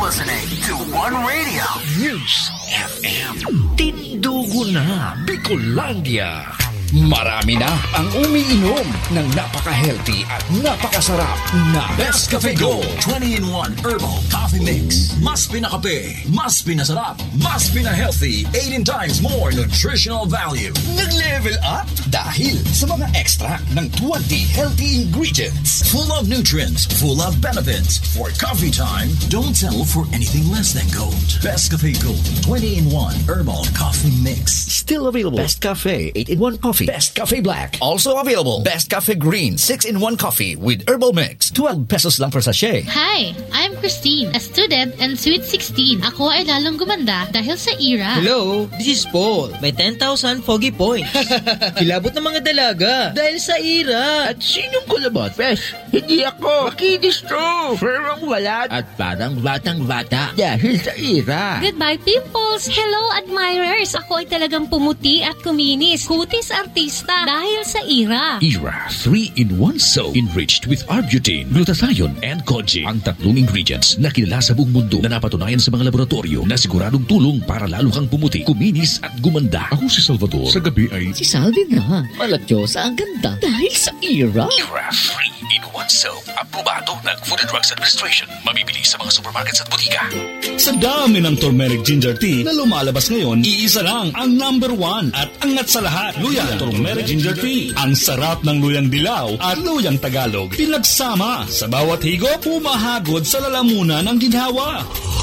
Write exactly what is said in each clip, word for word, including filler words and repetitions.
listening to One Radio News F M. Tindugo na Bicolandia. Marami na ang umiinom ng napaka-healthy at napakasarap na Nescafe Gold twenty in one Herbal Coffee Mix. Mas pinakape, mas pinasarap, mas pina-healthy, eighteen times more nutritional value. Nag-level up dahil sa mga extract ng twenty healthy ingredients. Full of nutrients, full of benefits. For coffee time, don't settle for anything less than gold. Nescafe Gold twenty in one Herbal Coffee Mix. Still available. Best Cafe eight in one Coffee. Best Cafe Black. Also available. Best Cafe Green six in one Coffee with herbal mix. twelve pesos lang per sachet. Hi, I'm Christine, a student and sweet sixteen. Ako ay lalong gumanda dahil sa E R A. Hello, this is Paul. May ten thousand foggy points. Kilabot ng mga dalaga dahil sa E R A. At sinong kulabot? Fresh, hindi ako. Makinis to. Firmang walat. At parang batang-bata dahil sa E R A. Goodbye, pimples. Hello, admirers. Ako ay talagang pumuti at kuminis. Kutis artista dahil sa E R A. E R A three in one soap enriched with arbutin, glutathione, and koji. Ang tatlong ingredients na kilala sa buong mundo na napatunayan sa mga laboratorio na siguradong tulong para lalo kang pumuti, kuminis at gumanda. Ako si Salvador. Sa gabi ay... Si Sal din na. Malatyosa ang ganda dahil sa E R A. E R A three in one soap. Aprobado ng Food and Drugs Administration. Mabibili sa mga supermarkets at butika. Sa dami ng turmeric ginger tea na lumalabas ngayon, iisa lang ang number one at angat sa lahat. Luyan Turmeric Ginger Tea. Ang sarap ng luyang dilaw at luyang Tagalog. Pinagsama sa bawat higop, pumahagod sa lalamunan ng ginhawa.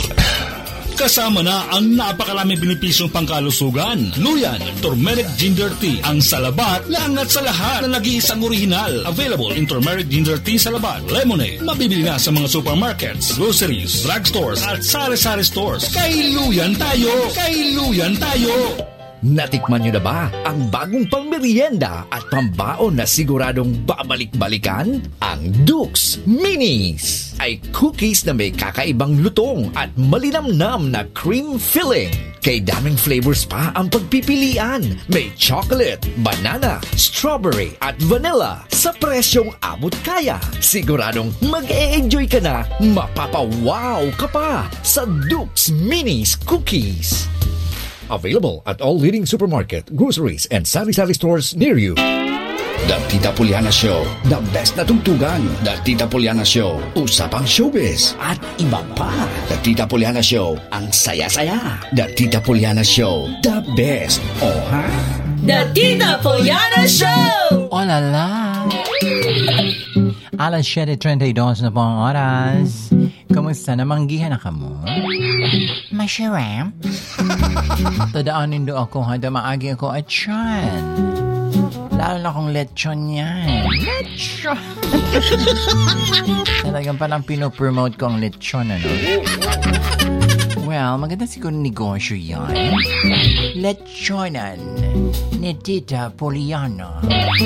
Kasama na ang napakaraming benepisyong pangkalusugan. Luyan Turmeric Ginger Tea. Ang salabat na angat sa lahat na nag-iisang original. Available in Turmeric Ginger Tea Salabat Lemonade. Mabibili na sa mga supermarkets, groceries, drugstores at sari-sari stores. Kay Luyan tayo! Kay Luyan tayo! Natikman nyo na ba ang bagong pangmerienda at pambaon na siguradong babalik-balikan? Ang Dukes Minis ay cookies na may kakaibang lutong at malinamnam na cream filling. Kay daming flavors pa ang pagpipilian. May chocolate, banana, strawberry at vanilla sa presyong abot kaya. Siguradong mag-e-enjoy ka na, mapapawaw ka pa sa Dukes Minis Cookies. Available at all leading supermarket, groceries, and sari-sari stores near you. The Tita Poliana Show. The best na tugtugan. The Tita Poliana Show. Usapang showbiz. At iba pa. The Tita Poliana Show. Ang saya-saya. The Tita Poliana Show. The best. Oh, ha? The Tita Poliana Show! Hola la. Alas siyete treinta y dos na po ang oras. Kamusta namang gihan na ka mo? Masyaram? Tadaanin do ako hada maagi ako at siyan. Lalo na kong lechon yan. Lechon! Talagang palang pinopromote ko ang lechon, ano? Well, maganda siguro negosyo yan. Lechonan ni Tita Poliana.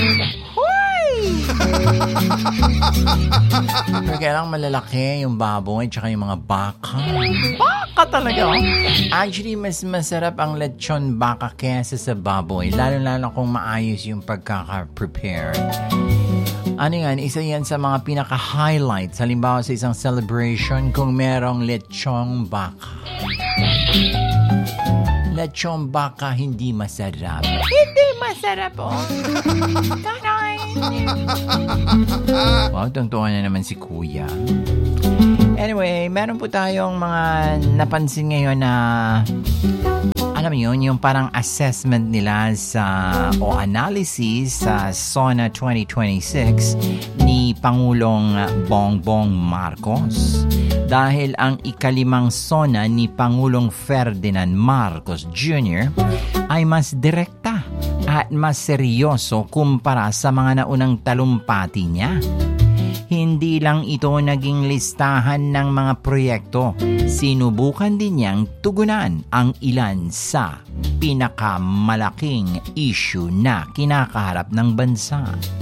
Pero kailangan malalaki yung baboy at yung mga baka. Baka talaga. Actually, mas masarap ang lechon baka kaysa sa baboy. Lalo-lalo kung maayos yung pagkaka-prepare. Ano yan? Isa yan sa mga pinaka-highlights. Halimbawa sa isang celebration kung merong lechong baka. Lechong baka hindi masarap. Hindi masarap, oh. Taray. Wow, tungtungan na naman si Kuya. Anyway, meron po tayong mga napansin ngayon na alam mo yun, yung parang assessment nila sa o analysis sa SONA twenty twenty-six ni Pangulong Bongbong Marcos. Dahil ang ikalimang SONA ni Pangulong Ferdinand Marcos Junior ay mas direkta at mas seryoso kumpara sa mga naunang talumpati niya. Hindi lang ito naging listahan ng mga proyekto. Sinubukan din niyang tugunan ang ilan sa pinakamalaking issue na kinakaharap ng bansa.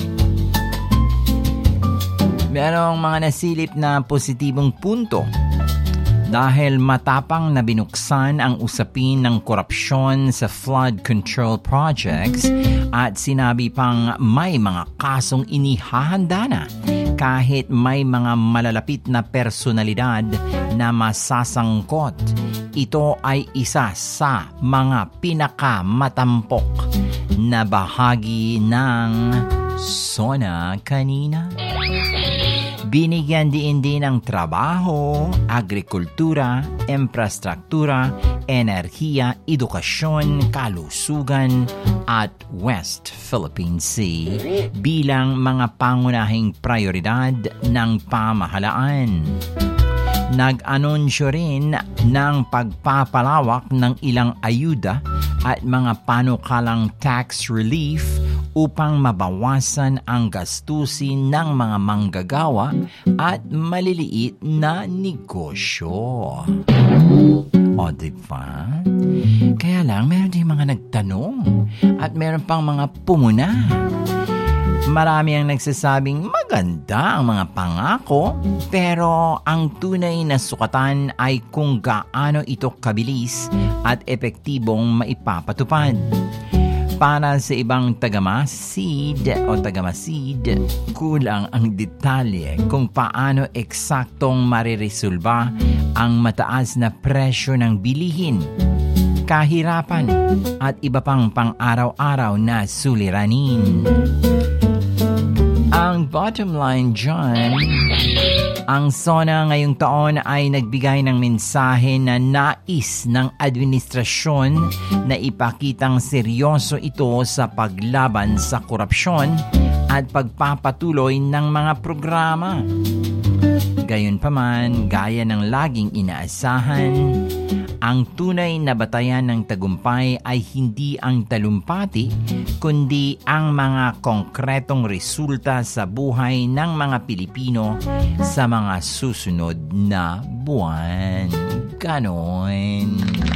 Merong mga nasilip na positibong punto dahil matapang na binuksan ang usapin ng korupsyon sa flood control projects at sinabi pang may mga kasong inihahanda na kahit may mga malalapit na personalidad na masasangkot. Ito ay isa sa mga pinakamatampok na bahagi ng SONA kanina. Binigyan din din ng trabaho, agrikultura, infrastruktura, enerhiya, edukasyon, kalusugan at West Philippine Sea bilang mga pangunahing prioridad ng pamahalaan. Nag-anunsyo rin ng pagpapalawak ng ilang ayuda at mga panukalang tax relief upang mabawasan ang gastusin ng mga manggagawa at maliliit na negosyo. O, diba? Kaya lang, meron din mga nagtanong at meron pang mga pumuna. Marami ang nagsasabing maganda ang mga pangako, pero ang tunay na sukatan ay kung gaano ito kabilis at epektibong maipapatupad. Para sa ibang tagamasid o tagamasid, kulang ang detalye kung paano eksaktong mariresolba ang mataas na presyo ng bilihin, kahirapan at iba pang pang-araw-araw na suliranin. Ang bottom line dyan, ang SONA ngayong taon ay nagbigay ng mensahe na nais ng administrasyon na ipakitang seryoso ito sa paglaban sa korupsyon at pagpapatuloy ng mga programa. Gayunpaman, gaya ng laging inaasahan, ang tunay na batayan ng tagumpay ay hindi ang talumpati, kundi ang mga konkretong resulta sa buhay ng mga Pilipino sa mga susunod na buwan. Ganon.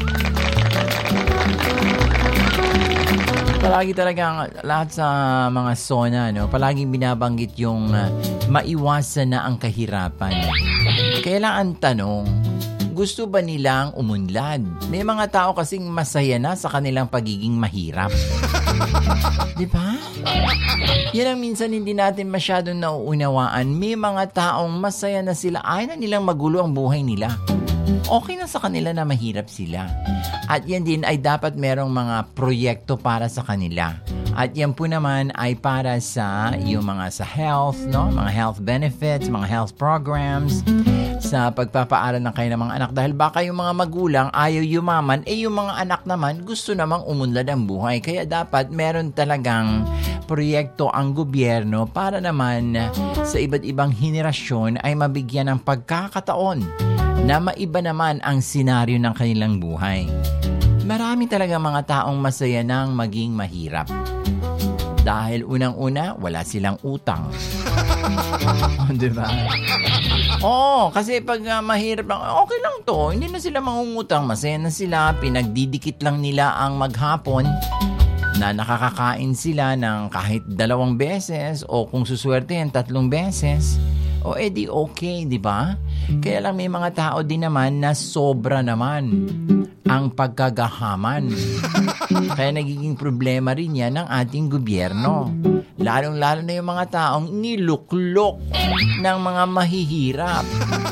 Palagi talagang lahat sa mga SONA, no, palaging binabanggit yung uh, maiwasan na ang kahirapan. Kaya lang ang tanong, gusto ba nilang umunlad? May mga tao kasing masaya na sa kanilang pagiging mahirap. Di ba? Yan ang minsan hindi natin masyadong nauunawaan. May mga taong masaya na sila, ayaw na nilang magulo ang buhay nila. Okay na sa kanila na mahirap sila. At yan din ay dapat merong mga proyekto para sa kanila. At yan po naman ay para sa yung mga sa health, no? Mga health benefits, mga health programs, sa pagpapaaral ng kanilang mga anak. Dahil baka yung mga magulang ayaw yumaman, eh yung mga anak naman gusto namang umunlad ang buhay. Kaya dapat meron talagang proyekto ang gobyerno para naman sa iba't ibang henerasyon ay mabigyan ng pagkakataon na maiba naman ang senaryo ng kanilang buhay. Marami talaga mga taong masaya nang maging mahirap. Dahil unang-una, wala silang utang. Diba? Oo, kasi pag uh, mahirap lang, okay lang to. Hindi na sila mangungutang. Masaya na sila. Pinagdidikit lang nila ang maghapon na nakakakain sila ng kahit dalawang beses o kung suswertehin, tatlong beses. O edi okay, di ba? Kaya lang may mga tao din naman na sobra naman ang pagkagahaman. Kaya nagiging problema rin yan ng ating gobyerno. Lalong-lalo na yung mga taong niluklok ng mga mahihirap.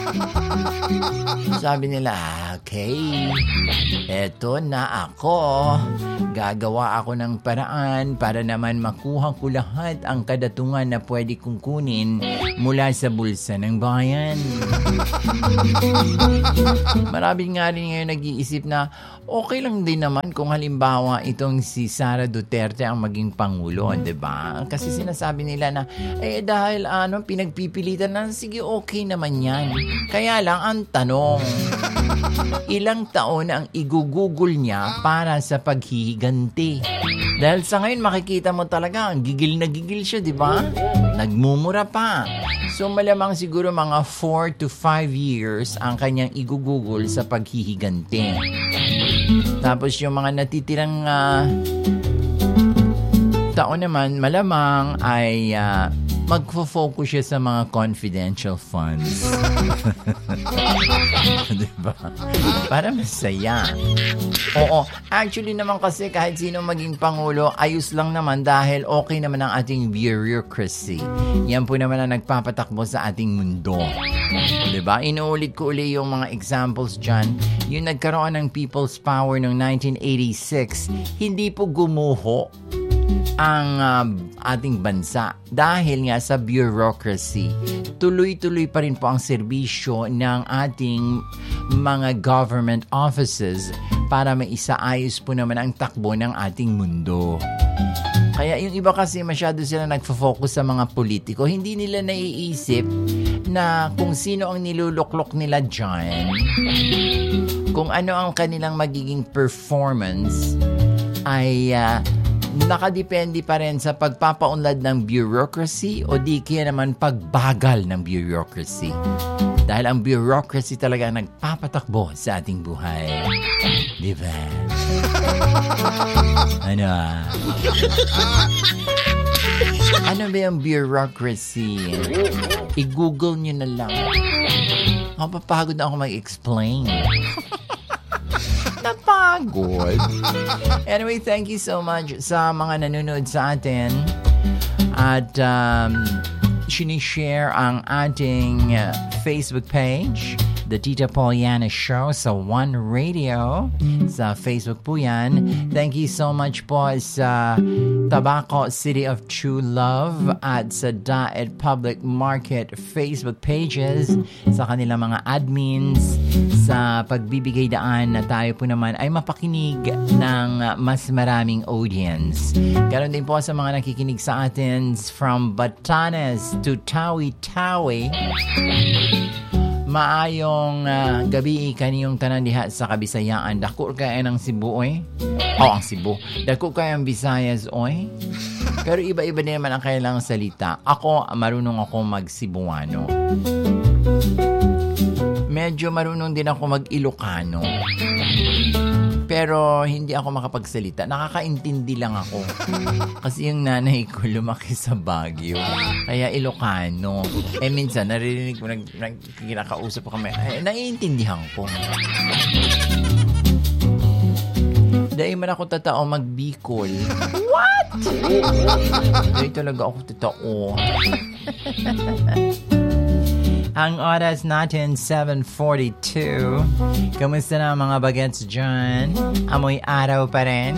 Sabi nila, okay, eto na ako. Gagawa ako ng paraan para naman makuha ko lahat ang kadatungan na pwede kong kunin mula sa bulsa ng bayan. Marami nga rin ngayon nag-iisip na okay lang din naman kung halimbawa itong si Sara Duterte ang maging Pangulo, diba? Kasi sinasabi nila na, eh dahil ano, pinagpipilitan na, sige okay naman yan. Kaya lang ang tanong, ilang taon ang igugugol niya para sa paghihiganti? Dahil sa ngayon makikita mo talaga, gigil na gigil siya, diba? Nagmumura pa. So malamang siguro mga four to five years ang kanyang igugugol sa paghihiganti. Tapos yung mga natitirang uh, taon naman malamang ay uh, magfo-focus siya sa mga confidential funds. Diba? Para masaya. Oo. Actually naman kasi kahit sino maging Pangulo, ayos lang naman dahil okay naman ang ating bureaucracy. Yan po naman ang nagpapatakbo sa ating mundo. Diba? Inuulit ko uli yung mga examples dyan. Yung nagkaroon ng people's power noong nineteen eighty-six, hindi po gumuho ang uh, ating bansa dahil nga sa bureaucracy. Tuloy-tuloy pa rin po ang serbisyo ng ating mga government offices para maisaayos po naman ang takbo ng ating mundo. Kaya yung iba kasi masyado sila nagfo-focus sa mga politiko. Hindi nila naiisip na kung sino ang niluluklok nila dyan, kung ano ang kanilang magiging performance ay uh, nakadepende pa rin sa pagpapaunlad ng bureaucracy o di kaya naman pagbagal ng bureaucracy. Dahil ang bureaucracy talaga nagpapatakbo sa ating buhay. Di ba? Ano ah? Ano ba yung bureaucracy? I-google nyo na lang. Mapapagod na ako mag-explain. Napagod. Anyway, thank you so much sa mga nanonood sa atin. At um, sinishare ang ating uh, Facebook page, The Tita Poliana Show sa One Radio. Sa Facebook po yan. Thank you so much po sa Tabaco City of True Love at sa Daet Public Market Facebook pages, sa kanilang mga admins, sa pagbibigay daan na tayo po naman ay mapakinig ng mas maraming audience. Ganon din po sa mga nakikinig sa atin from Batanes to Tawi-Tawi. Maayong uh, gabi kaniyong tanan diha sa Kabisayaan. Dako kaya ng Cebu oy. Oh, ang Cebu. Dako kaya ang Visayas oy. Pero iba-iba din naman ang kailangang salita. Ako, marunong ako mag-Cebuano. Medyo marunong din ako mag-Ilocano. Pero hindi ako makapagsalita. Nakakaintindi lang ako. Kasi yung nanay ko lumaki sa Baguio. Kaya Ilocano. Eh minsan, naririnig ko, nag, nag, kinakausap ko kami. Eh, naiintindihan ko. Dahil man ako tatao mag-Bicol. What? Dahil talaga ako tatao. Ang oras natin, seven forty-two. Kamusta na mga bagets dyan? Amoy araw pa rin?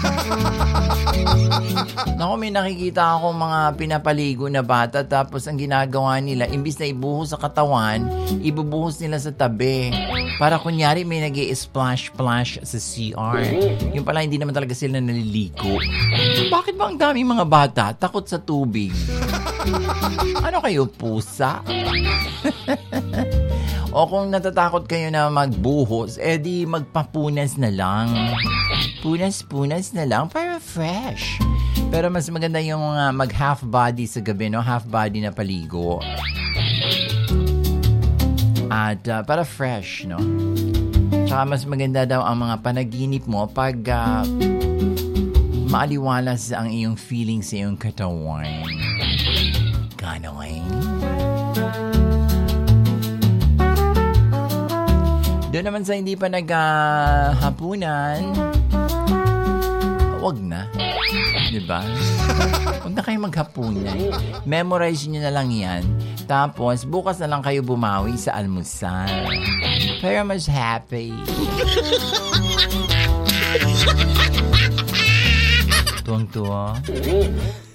Naku, may nakikita ako mga pinapaligo na bata tapos ang ginagawa nila, imbis na ibuhos sa katawan, ibubuhos nila sa tabi. Para kunyari may nag-i-splash-splash sa C R. Yung pala hindi naman talaga sila naliligo. Bakit ba ang daming mga bata takot sa tubig? Ano kayo, pusa? O kung natatakot kayo na magbuhos, edi magpapunas na lang. Punas-punas na lang para fresh. Pero mas maganda yung uh, mag-half body sa gabi, no? Half body na paligo. At uh, para fresh, no? Tsaka mas maganda daw ang mga panaginip mo pag uh, maaliwalas ang iyong feelings sa iyong katawan. Gano'n. Doon naman sa hindi pa naghahapunan, wag na. Diba? Huwag na kayo maghapunan. Memorize nyo na lang yan. Tapos, bukas na lang kayo bumawi sa almusal. Pero mas happy. Tuwang-tuwa.